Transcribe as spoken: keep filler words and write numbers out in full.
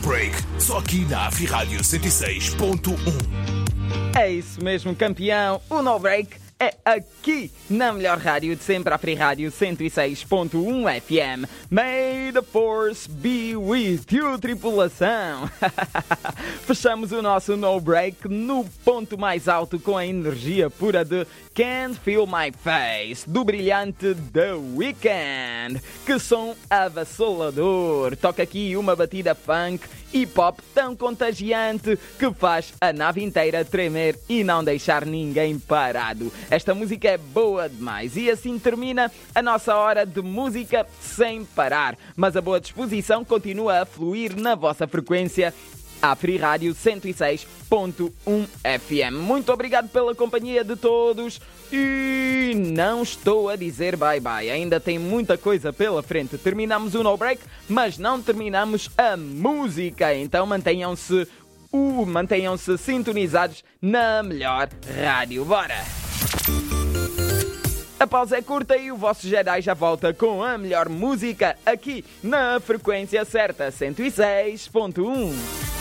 Break, só aqui na Afri-Rádio cento e seis ponto um. É isso mesmo, campeão. O No Break é aqui na melhor rádio de sempre, a Afri-Rádio cento e seis ponto um F M. May the force be with you, tripulação. Fechamos o nosso No Break no ponto mais alto com a energia pura de Can't Feel My Face, do brilhante The Weeknd. Que som avassalador. Toca aqui uma batida funk e pop tão contagiante que faz a nave inteira tremer e não deixar ninguém parado. Esta música é boa demais e assim termina a nossa hora de música sem parar. Mas a boa disposição continua a fluir na vossa frequência Afri-Rádio cento e seis ponto um F M. Muito obrigado pela companhia de todos e não estou a dizer bye bye. Ainda tem muita coisa pela frente. Terminamos o No Break, mas não terminamos a música. Então mantenham-se, uh, mantenham-se sintonizados na melhor rádio. Bora! A pausa é curta e o vosso Jedi já volta com a melhor música aqui na frequência certa, cento e seis ponto um.